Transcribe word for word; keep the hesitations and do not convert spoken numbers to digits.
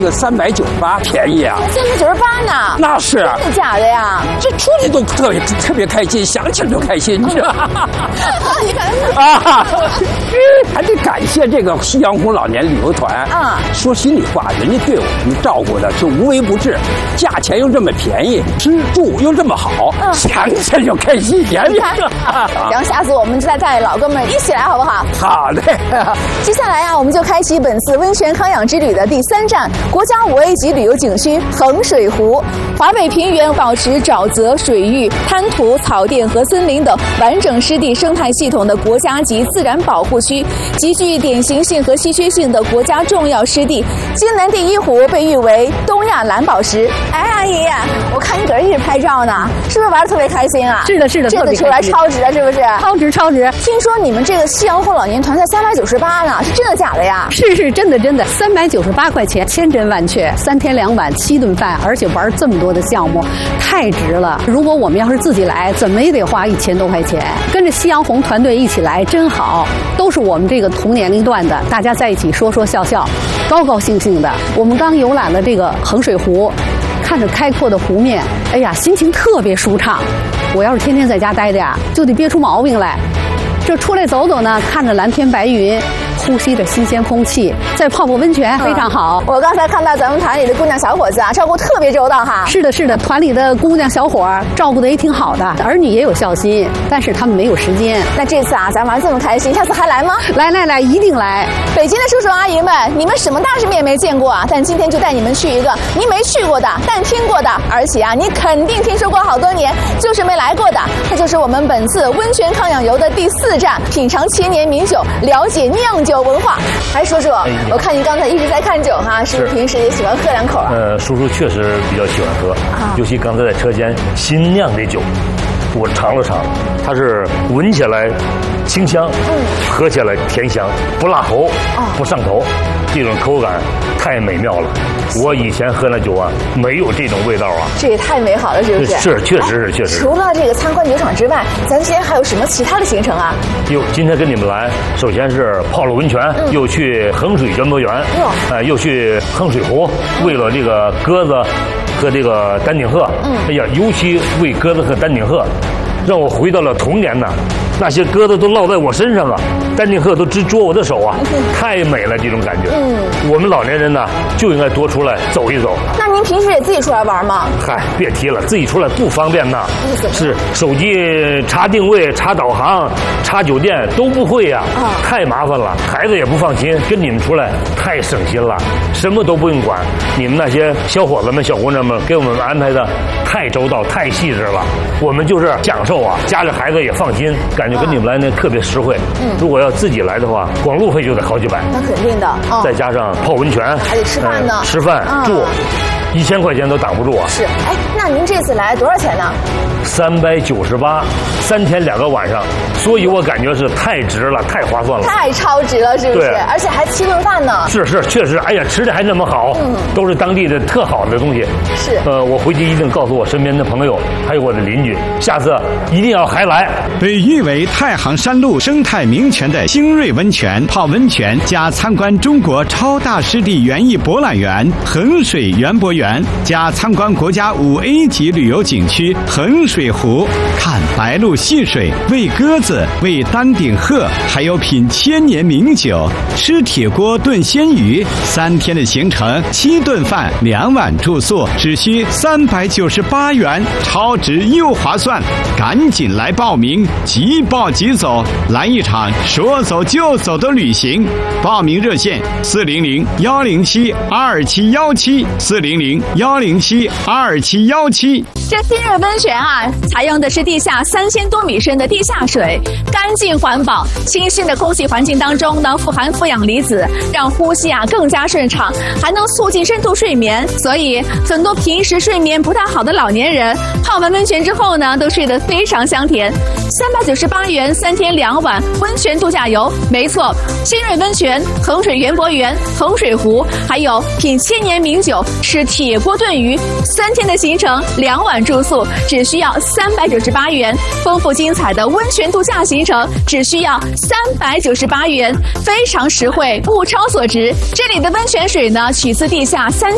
这个三百九十八便宜啊， 三百九十八呢？ 那是真的假的呀？ 这出去都特别特别开心，想起来就开心，你知道吗？ 你看啊，还得感谢这个夕阳红老年旅游团啊。 说心里话，人家对我们照顾的是无微不至，价钱又这么便宜，吃住又这么好，嗯、想起来就开心。你看，然后下次我们再带老哥们一起来，好不好？ 好的。 接下来啊，我们就开启本次温泉康养之旅的第三站——国家五 A 级旅游景区衡水湖。华北平原保持沼泽、水域、滩涂、草甸和森林等完整湿地生态系统的国家级自然保护区，极具典型性和稀缺性的国家重要湿地。京南第一湖被誉为东亚蓝宝石。哎，阿姨，我看你搁这一直拍照呢，是不是玩得特别开心啊？ 是的，是的， 这次出来超值啊，是不是？ 超值，超值！ 听说你们这个夕阳红老年团才三百九十八呢，是真的假的呀？ 是是真的真的，三百九十八块钱，千真万确，三天两晚七顿饭，而且玩这么多的项目，太值了。如果我们要是自己来，怎么也得花一千多块钱。跟着夕阳红团队一起来真好，都是我们这个同年龄段的，大家在一起说说笑笑，高高兴兴的。我们刚游览了这个衡水湖，看着开阔的湖面，哎呀，心情特别舒畅。我要是天天在家待着呀，就得憋出毛病来。这出来走走呢，看着蓝天白云，呼吸着新鲜空气，再泡泡温泉，非常好。 嗯、我刚才看到咱们团里的姑娘小伙子啊，照顾特别周到哈。 是的，是的，团里的姑娘小伙照顾得也挺好的，儿女也有孝心，但是他们没有时间。 那这次啊，咱玩这么开心，下次还来吗？ 来来来，一定来！ 北京的叔叔阿姨们，你们什么大世面没见过啊？但今天就带你们去一个你没去过的，但听过的，而且啊，你肯定听说过好多年，就是没来过的。这就是我们本次温泉康养游的第四站，品尝千年名酒，了解酿酒文化。哎，叔叔，我看您刚才一直在看酒哈，是不是平时也喜欢喝两口啊？ 呃，叔叔确实比较喜欢喝，啊、尤其刚才在车间新酿的酒，我尝了尝，它是闻起来清香，嗯，喝起来甜香，不辣喉，啊、不上头，这种口感太美妙了。我以前喝那酒啊，没有这种味道啊。 这也太美好了，是不是？ 是，确实是，确实。 除了这个参观酒厂之外，咱今天还有什么其他的行程啊？ 哟，今天跟你们来，首先是泡了温泉，嗯、又去衡水园博园，呃，又去衡水湖，为了这个鸽子和这个丹顶鹤，嗯，哎呀，尤其为鸽子和丹顶鹤，让我回到了童年呐。那些鸽子都落在我身上啊，丹顶鹤都直啄我的手啊，太美了这种感觉。嗯，我们老年人呢就应该多出来走一走。 那您平时也自己出来玩吗？ 嗨，别提了，自己出来不方便呐。是手机查定位、查导航、查酒店都不会呀，啊，太麻烦了。孩子也不放心，跟你们出来太省心了，什么都不用管。你们那些小伙子们、小姑娘们给我们安排的太周到、太细致了，我们就是享受啊，家里孩子也放心，感觉。跟你们来呢特别实惠，嗯，如果要自己来的话，光路费就得好几百， 那肯定的， 哦、再加上泡温泉， 还得吃饭呢， 呃、吃饭、嗯、住，一千块钱都挡不住啊。 是，哎，那您这次来多少钱呢？ 三百九十八，三天两个晚上，所以我感觉是太值了，太划算了， 太超值了，是不是？而且还七顿饭呢。 是是，确实，哎呀，吃的还那么好，嗯，都是当地的特好的东西。 是， 呃，我回去一定告诉我身边的朋友，还有我的邻居，下次一定要还来。 被誉为太行山路生态名泉的新锐温泉，泡温泉加参观中国超大湿地园艺博览园衡水园博园，加参观国家五 A 级旅游景区衡水湖，看白鹭戏水，喂鸽子，喂丹顶鹤，还有品千年名酒，吃铁锅炖鲜鱼。三天的行程，七顿饭，两晚住宿，只需三百九十八元，超值又划算，赶紧来报名，即报即走，来一场说走就走的旅行。报名热线：四零零幺零七二七幺七，四零零幺零七二七幺七。 这新锐温泉啊，采用的是地下三千多米深的地下水，干净环保，清新的空气环境当中呢，富含负氧离子，让呼吸啊更加顺畅，还能促进深度睡眠。所以很多平时睡眠不太好的老年人，泡完温泉之后呢，都睡得非常香甜。三百九十八元三天两晚温泉度假游，没错，新锐温泉、衡水园博园、衡水湖，还有品千年名酒、吃铁锅炖鱼，三天的行程，两晚住宿，只需要三百九十八元。丰富精彩的温泉度假行程，只需要三百九十八元，非常实惠，物超所值。这里的温泉水呢，取自地下三